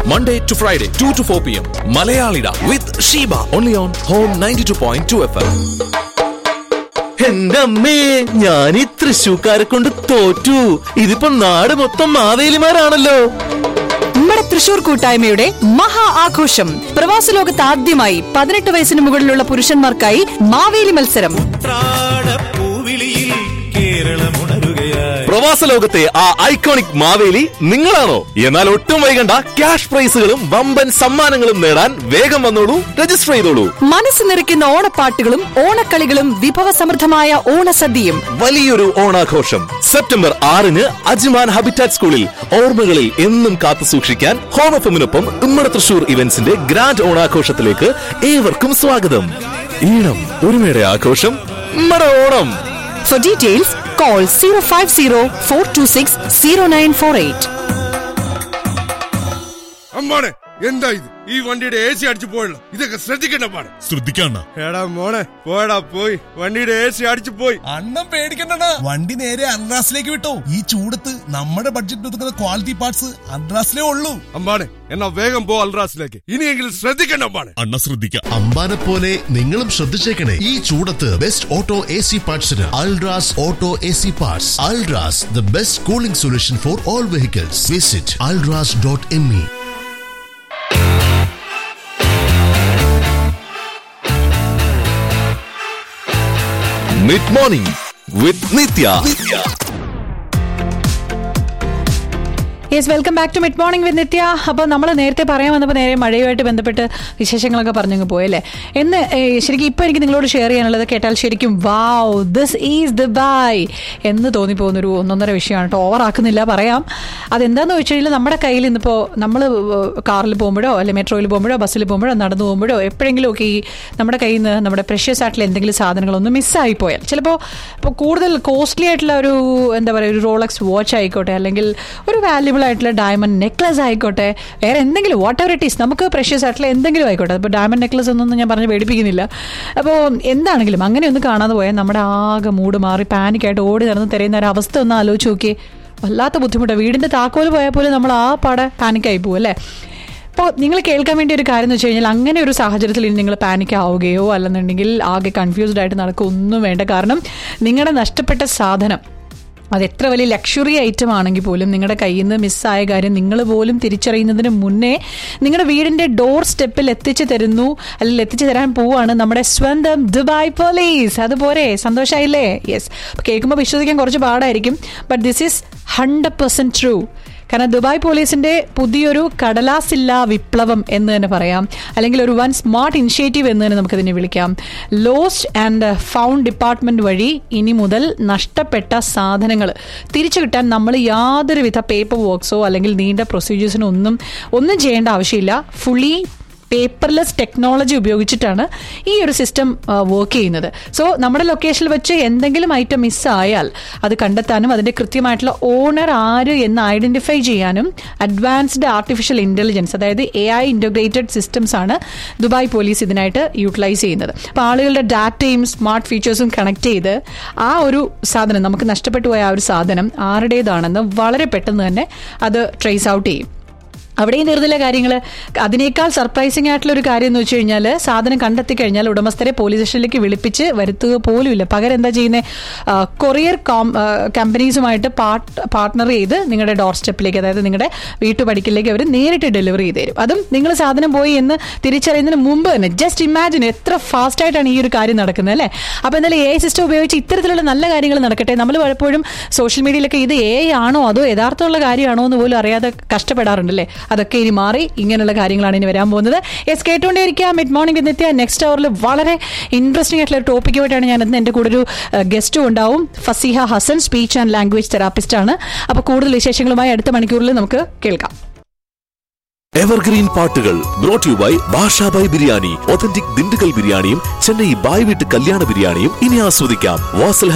Monday to Friday, 2 to 4 p.m. Malayalida with Sheba. Only on Home 92.2 FM. എന്റെ അമ്മേ, ഞാൻ ഈ തൃശ്ശൂക്കാരെ കൊണ്ട് തോറ്റു. ഇതിപ്പോ നാട് മൊത്തം മാവേലിമാരാണല്ലോ. നമ്മുടെ തൃശൂർ കൂട്ടായ്മയുടെ മഹാ ആഘോഷം. പ്രവാസ ലോകത്ത് ആദ്യമായി 18 വയസ്സിന് മുകളിലുള്ള പുരുഷന്മാർക്കായി മാവേലി മത്സരം. പ്രവാസ ലോകത്തെ ആ ഐക്കോണിക് മാവേലി നിങ്ങളാണോ? എന്നാൽ ഒട്ടും വൈകണ്ട, ക്യാഷ് പ്രൈസുകളും വമ്പൻ സമ്മാനങ്ങളും നേടാൻ വേഗം വന്നോളൂ, രജിസ്റ്റർ ചെയ്തോളൂ. മനസ്സ് നിറയ്ക്കുന്ന ഓണപ്പാട്ടുകളും ഓണക്കളികളും വിഭവസമൃദ്ധമായ ഓണസദ്യയും. വലിയൊരു ഓണാഘോഷം സെപ്റ്റംബർ 6 അജ്മാൻ ഹാബിറ്റാറ്റ് സ്കൂളിൽ. ഓർമ്മകളിൽ എന്നും കാത്തു സൂക്ഷിക്കാൻ ഹോം എഫ്എമ്മിനൊപ്പം നമ്മുടെ തൃശൂർ ഇവന്റ്സിന്റെ ഗ്രാൻഡ് ഓണാഘോഷത്തിലേക്ക് ഏവർക്കും സ്വാഗതം. ഈണം ഒരുമയുടെ ആഘോഷം, നമ്മുടെ ഓണം. For details, call 050-426-0948. അമ്മാണെ, എന്താ ഇത്? ഈ വണ്ടിയുടെ AC അടിച്ചു പോയല്ലോ. ഇതൊക്കെ ശ്രദ്ധിക്കണ്ട പാടെ. ശ്രദ്ധിക്കണ്ട. എടാ മോനെ, പോയടാ പോയി. വണ്ടിയുടെ AC അടിച്ചു പോയി. അണ്ണം പേടിക്കണ്ട, വണ്ടി നേരെ അൺറാസിലേക്ക് വിട്ടോ. ഈ ചൂടത്ത് നമ്മുടെ ബഡ്ജറ്റ് ഒതുക്കുന്ന ക്വാളിറ്റി പാർട്സ് അൺറാസിലേ ഉള്ളൂ. അമ്പാണെ, എന്നാ വേഗം പോ അൽറാസിലേക്ക്. ഇനിയെങ്കിലും ശ്രദ്ധിക്കണ്ട അമ്പാണെ. അണ്ണ ശ്രദ്ധിക്കാം. അമ്പാനെ പോലെ നിങ്ങളും ശ്രദ്ധിച്ചേക്കണേ. ഈ ചൂടത്ത് best auto AC പാർട്സിന് Ultras auto AC parts. Ultras, the best cooling solution for all vehicles. Visit alras.me. Mid Morning with Nitya. Yes, welcome back to mid morning വിത്ത് നിത്യ. അപ്പോൾ നമ്മൾ നേരത്തെ പറയാൻ വന്നപ്പോൾ നേരെ മഴയുമായിട്ട് ബന്ധപ്പെട്ട് വിശേഷങ്ങളൊക്കെ പറഞ്ഞങ്ങ് പോയല്ലേ. എന്ന് ശരിക്കും ഇപ്പോൾ എനിക്ക് നിങ്ങളോട് ഷെയർ ചെയ്യാനുള്ളത് കേട്ടാൽ ശരിക്കും വാവ്, ദിസ് ഈസ് ദുബായ് എന്ന് തോന്നിപ്പോകുന്നൊരു ഒന്നൊന്നര വിഷയമാണ് കേട്ടോ. ഓവറാക്കുന്നില്ല, പറയാം. അതെന്താണെന്ന് വെച്ച് കഴിഞ്ഞാൽ നമ്മുടെ കയ്യിൽ ഇന്നിപ്പോൾ നമ്മൾ കാറിൽ പോകുമ്പോഴോ അല്ലെങ്കിൽ മെട്രോയിൽ പോകുമ്പോഴോ ബസ്സിൽ പോകുമ്പോഴോ നടന്നു പോകുമ്പോഴോ എപ്പോഴെങ്കിലും ഒക്കെ ഈ നമ്മുടെ കയ്യിൽ നിന്ന് നമ്മുടെ പ്രഷ്യസ് ആയിട്ടുള്ള എന്തെങ്കിലും സാധനങ്ങളൊന്നും മിസ്സായി പോയാൽ, ചിലപ്പോൾ ഇപ്പോൾ കൂടുതൽ കോസ്റ്റ്ലി ആയിട്ടുള്ള ഒരു എന്താ പറയുക, ഒരു റോളക്സ് വാച്ച് ആയിക്കോട്ടെ, അല്ലെങ്കിൽ ഒരു വാല്യുബിൾ ആയിട്ടുള്ള ഡയമണ്ട് നെക്ലസ് ആയിക്കോട്ടെ, വേറെ എന്തെങ്കിലും വാട്ട് എവർ ഇറ്റ് ഈസ്, നമുക്ക് പ്രഷ്യസ് ആയിട്ടുള്ള എന്തെങ്കിലും ആയിക്കോട്ടെ. അപ്പോൾ ഡയമണ്ട് നെക്ലസ് ഒന്നും ഞാൻ പറഞ്ഞ് പേടിപ്പിക്കുന്നില്ല. അപ്പോൾ എന്താണെങ്കിലും അങ്ങനെ ഒന്ന് കാണാതെ പോയാൽ നമ്മുടെ ആകെ മൂഡ് മാറി പാനിക്കായിട്ട് ഓടി നടന്ന് തിരയുന്ന ഒരു അവസ്ഥ ഒന്ന് ആലോചിച്ച് നോക്കിയേ. വല്ലാത്ത ബുദ്ധിമുട്ടാണ്. വീടിൻ്റെ താക്കോൽ പോയാൽ പോലും നമ്മൾ ആ പാടെ പാനിക്കായി പോകും അല്ലേ. അപ്പോൾ നിങ്ങൾ കേൾക്കാൻ വേണ്ടി ഒരു കാര്യം എന്ന് വെച്ച് കഴിഞ്ഞാൽ, അങ്ങനെ ഒരു സാഹചര്യത്തിൽ ഇനി നിങ്ങൾ പാനിക് ആവുകയോ അല്ലെന്നുണ്ടെങ്കിൽ ആകെ കൺഫ്യൂസ്ഡ് ആയിട്ട് നടക്കുകയൊന്നും വേണ്ട. കാരണം നിങ്ങളുടെ നഷ്ടപ്പെട്ട സാധനം അതെത്ര വലിയ ലക്ഷറി ഐറ്റം ആണെങ്കിൽ പോലും നിങ്ങളുടെ കയ്യിൽ നിന്ന് മിസ്സായ കാര്യം നിങ്ങൾ പോലും തിരിച്ചറിയുന്നതിന് മുന്നേ നിങ്ങളുടെ വീടിൻ്റെ ഡോർ സ്റ്റെപ്പിൽ എത്തിച്ചു തരുന്നു, അല്ലെങ്കിൽ എത്തിച്ചു തരാൻ പോവാണ് നമ്മുടെ സ്വന്തം ദുബായ് പോലീസ്. അതുപോലെ സന്തോഷമായില്ലേ? യെസ്. കേൾക്കുമ്പോൾ വിശ്വസിക്കാൻ കുറച്ച് പാടായിരിക്കും, ബട്ട് ദിസ് ഈസ് 100% ട്രൂ. കാരണം ദുബായ് പോലീസിന്റെ പുതിയൊരു കടലാസില്ലാ വിപ്ലവം എന്ന് തന്നെ പറയാം, അല്ലെങ്കിൽ ഒരു വൺ സ്മാർട്ട് ഇനിഷ്യേറ്റീവ് എന്ന് തന്നെ നമുക്കതിനെ വിളിക്കാം. ലോസ്റ്റ് ആൻഡ് ഫൗണ്ട് ഡിപ്പാർട്ട്മെന്റ് വഴി ഇനി മുതൽ നഷ്ടപ്പെട്ട സാധനങ്ങൾ തിരിച്ചു കിട്ടാൻ നമ്മൾ യാതൊരുവിധ പേപ്പർ വർക്ക്സോ അല്ലെങ്കിൽ നീണ്ട പ്രൊസീജിയേഴ്സിനോ ഒന്നും ചെയ്യേണ്ട ആവശ്യമില്ല. ഫുള്ളി പേപ്പർലെസ് ടെക്നോളജി ഉപയോഗിച്ചിട്ടാണ് ഈ ഒരു സിസ്റ്റം വർക്ക് ചെയ്യുന്നത്. സോ നമ്മുടെ ലൊക്കേഷനിൽ വെച്ച് എന്തെങ്കിലും ഐറ്റം മിസ്സായാൽ അത് കണ്ടെത്താനും അതിൻ്റെ കൃത്യമായിട്ടുള്ള ഓണർ ആര് എന്ന് ഐഡൻറ്റിഫൈ ചെയ്യാനും അഡ്വാൻസ്ഡ് ആർട്ടിഫിഷ്യൽ ഇൻ്റലിജൻസ്, അതായത് AI ഇൻ്റഗ്രേറ്റഡ് സിസ്റ്റംസ് ആണ് ദുബായ് പോലീസ് ഇതിനായിട്ട് യൂട്ടിലൈസ് ചെയ്യുന്നത്. അപ്പോൾ ആളുകളുടെ ഡാറ്റയും സ്മാർട്ട് ഫീച്ചേഴ്സും കണക്ട് ചെയ്ത് ആ ഒരു സാധനം, നമുക്ക് നഷ്ടപ്പെട്ടു പോയ ആ ഒരു സാധനം ആരുടേതാണെന്ന് വളരെ പെട്ടെന്ന് തന്നെ അത് ട്രേസ് ഔട്ട് ചെയ്യും. അവിടെയും തീർന്നില്ല കാര്യങ്ങൾ. അതിനേക്കാൾ സർപ്രൈസിംഗ് ആയിട്ടുള്ള ഒരു കാര്യം എന്ന് വെച്ച് കഴിഞ്ഞാൽ, സാധനം കണ്ടെത്തി കഴിഞ്ഞാൽ ഉടമസ്ഥരെ പോലീസ് സ്റ്റേഷനിലേക്ക് വിളിപ്പിച്ച് വരുത്തുക പോലുമില്ല. പകരം എന്താ ചെയ്യുന്നത്, കൊറിയർ കമ്പനീസുമായിട്ട് പാർട്ട്ണർ ചെയ്ത് നിങ്ങളുടെ ഡോർ സ്റ്റെപ്പിലേക്ക്, അതായത് നിങ്ങളുടെ വീട്ടുപടിക്കലേക്ക് അവർ നേരിട്ട് ഡെലിവറി ചെയ്ത് തരും. അതും നിങ്ങൾ സാധനം പോയി എന്ന് തിരിച്ചറിയുന്നതിന് മുമ്പ് തന്നെ. ജസ്റ്റ് ഇമാജിൻ എത്ര ഫാസ്റ്റായിട്ടാണ് ഈ ഒരു കാര്യം നടക്കുന്നത് അല്ലേ. അപ്പോൾ എന്തായാലും AI സിസ്റ്റം ഉപയോഗിച്ച് ഇത്തരത്തിലുള്ള നല്ല കാര്യങ്ങൾ നടക്കട്ടെ. നമ്മൾ പലപ്പോഴും സോഷ്യൽ മീഡിയയിലൊക്കെ ഇത് AI ആണോ അതോ യഥാർത്ഥമുള്ള കാര്യമാണോ എന്ന് പോലും അറിയാതെ കഷ്ടപ്പെടാറുണ്ടല്ലേ. അതൊക്കെ ഇനി മാറി ഇങ്ങനെയുള്ള കാര്യങ്ങളാണ് ഇനി വരാൻ പോകുന്നത്. യെസ്, കേട്ടുകൊണ്ടേയിരിക്കുക മിഡ് മോർണിംഗ് വിത്ത് നിത്യ. നെക്സ്റ്റ് അവറിൽ വളരെ ഇൻട്രസ്റ്റിംഗ് ആയിട്ടുള്ള ഒരു ടോപ്പിക്കുമായിട്ടാണ് ഞാൻ ഇന്ന്. എൻ്റെ കൂടെ ഒരു ഗസ്റ്റും ഉണ്ടാവും, Faseeha Hasan, speech and language therapist ആണ്. അപ്പോൾ കൂടുതൽ വിശേഷങ്ങളുമായി അടുത്ത മണിക്കൂറിൽ നമുക്ക് കേൾക്കാം. എവർഗ്രീൻ പാട്ടുകൾ brought you by Basha Bhai biryani. Authentic Dindigul ബിരിയാണിയും ചെന്നൈ ബായ് വീട്ട് കല്യാണ ബിരിയാണിയും ഇനി ആസ്വദിക്കാം വാസൽ